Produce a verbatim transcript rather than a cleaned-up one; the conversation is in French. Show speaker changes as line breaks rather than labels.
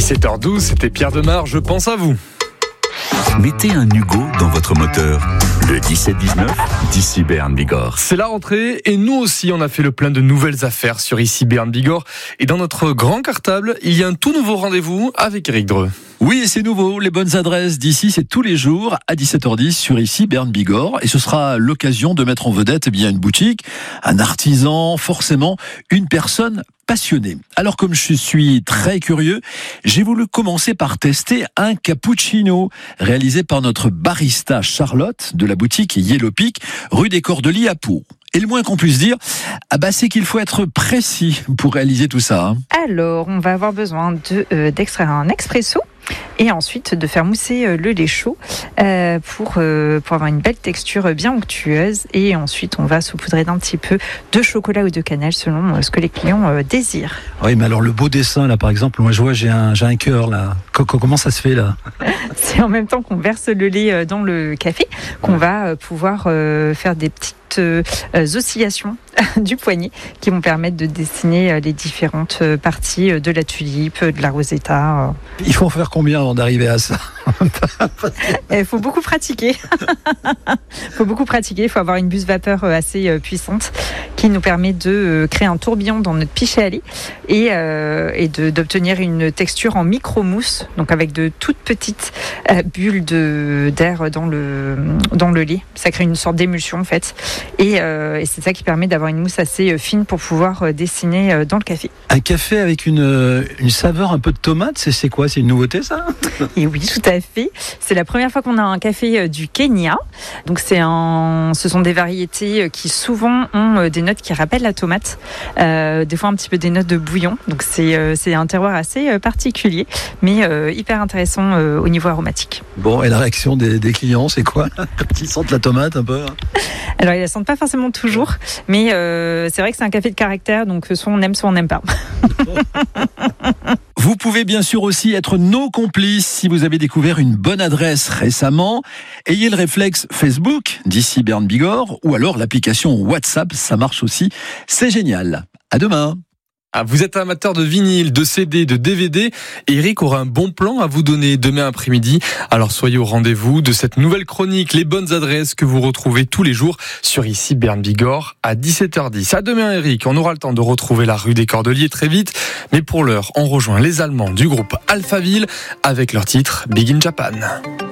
dix-sept heures douze, c'était Pierre Demar, je pense à vous.
Mettez un Hugo dans votre moteur. Le dix-sept dix-neuf d'Ici Béarn Bigorre.
C'est la rentrée et nous aussi on a fait le plein de nouvelles affaires sur Ici Béarn Bigorre. Et dans notre grand cartable, il y a un tout nouveau rendez-vous avec Eric Dreux.
Oui, et c'est nouveau. Les bonnes adresses d'ici, c'est tous les jours à dix-sept heures dix sur Ici Béarn Bigorre. Et ce sera l'occasion de mettre en vedette eh bien, une boutique, un artisan, forcément une personne passionnée. Alors comme je suis très curieux, j'ai voulu commencer par tester un cappuccino réalisé par notre barista Charlotte de la boutique Yellow Peak, rue des Cordeliers à Pau. Et le moins qu'on puisse dire, ah bah c'est qu'il faut être précis pour réaliser tout ça. Hein.
Alors, on va avoir besoin de, euh, d'extraire un expresso et ensuite de faire mousser euh, le lait chaud euh, pour, euh, pour avoir une belle texture bien onctueuse. Et ensuite, on va saupoudrer d'un petit peu de chocolat ou de cannelle selon euh, ce que les clients euh, désirent.
Oui, mais alors le beau dessin, là, par exemple, moi je vois, j'ai un, j'ai un cœur, là. Comment ça se fait, là ?
C'est en même temps qu'on verse le lait dans le café qu'on va pouvoir euh, faire des petites Euh, oscillations du poignet qui vont permettre de dessiner les différentes parties de la tulipe, de la rosetta.
Il faut en faire combien avant d'arriver à ça ?
Il faut beaucoup pratiquer. Il faut beaucoup pratiquer. Il faut avoir une buse vapeur assez puissante qui nous permet de créer un tourbillon dans notre pichet à lait et, euh, et de, d'obtenir une texture en micro-mousse, donc avec de toutes petites euh, bulles de, d'air dans le, dans le lait. Ça crée une sorte d'émulsion en fait. Et, euh, et c'est ça qui permet d'avoir une mousse assez fine pour pouvoir dessiner dans le café.
Un café avec une, une saveur un peu de tomate, c'est, c'est quoi ? C'est une nouveauté ça ?
Et oui, tout à fait. C'est la première fois qu'on a un café du Kenya. Donc c'est un, ce sont des variétés qui souvent ont des notes qui rappellent la tomate, euh, des fois un petit peu des notes de bouillon. Donc c'est, euh, c'est un terroir assez particulier, mais euh, hyper intéressant euh, au niveau aromatique.
Bon, et la réaction des, des clients, c'est quoi ? Quand ils sentent la tomate un peu ?
Alors ils la sentent pas forcément toujours, mais euh, c'est vrai que c'est un café de caractère, donc soit on aime, soit on n'aime pas.
Vous pouvez bien sûr aussi être nos complices si vous avez découvert une bonne adresse récemment. Ayez le réflexe Facebook d'Ici Béarn Bigorre ou alors l'application WhatsApp, ça marche aussi. C'est génial. À demain.
Ah, vous êtes amateur de vinyle, de C D, de D V D. Eric aura un bon plan à vous donner demain après-midi. Alors soyez au rendez-vous de cette nouvelle chronique, les bonnes adresses que vous retrouvez tous les jours sur Ici Béarn Bigorre à dix-sept heures dix. À demain Eric, on aura le temps de retrouver la rue des Cordeliers très vite. Mais pour l'heure, on rejoint les Allemands du groupe Alphaville avec leur titre Big in Japan.